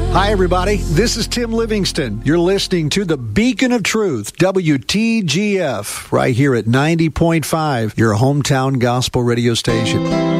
Hi, everybody. This is Tim Livingston. You're listening to the Beacon of Truth, WTGF, right here at 90.5, your hometown gospel radio station.